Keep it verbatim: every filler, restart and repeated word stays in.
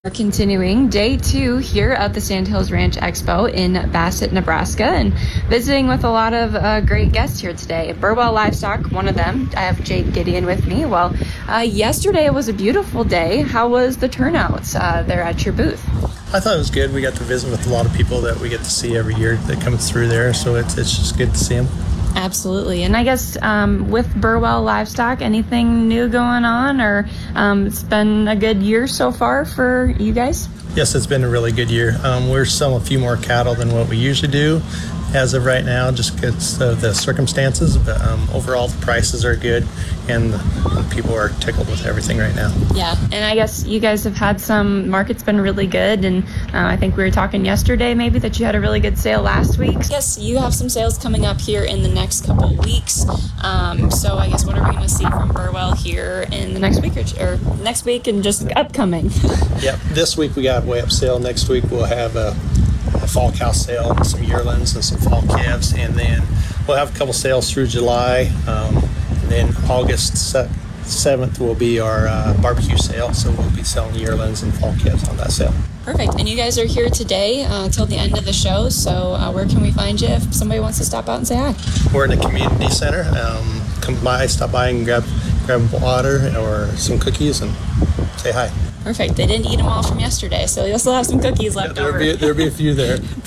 We're continuing day two here at the Sandhills Ranch Expo in Bassett, Nebraska, and visiting with a lot of uh, great guests here today. Burwell Livestock, one of them. I have Jake Gideon with me. Well, uh, yesterday was a beautiful day. How was the turnout uh, there at your booth? I thought it was good. We got to visit with a lot of people that we get to see every year that come through there, so it's it's just good to see them. Absolutely. And I guess um, with Burwell Livestock, anything new going on, or um, it's been a good year so far for you guys? Yes, it's been a really good year. Um, we're selling a few more cattle than what we usually do as of right now, just because of the circumstances, but um, overall the prices are good, and, and people are tickled with everything right now. Yeah, and I guess you guys have had some, market's been really good, and uh, I think we were talking yesterday maybe that you had a really good sale last week. I guess you have some sales coming up here in the next couple of weeks, um, so I guess what are we going to see from Burwell here in the next week, or, or next week and just upcoming? Yep, this week we got way up sale. Next week we'll have a a fall cow sale, some yearlings and some fall calves, and then we'll have a couple sales through July, um, and then August seventh will be our uh, barbecue sale, so we'll be selling yearlings and fall calves on that sale. Perfect. And you guys are here today uh, till the end of the show, so uh, where can we find you if somebody wants to stop out and say hi? We're in the community center. Um, come by, stop by and grab grab water or some cookies and say hi. Perfect. They didn't eat them all from yesterday, so you'll still have some cookies left Yeah, there'll over. be, there'll be a few there.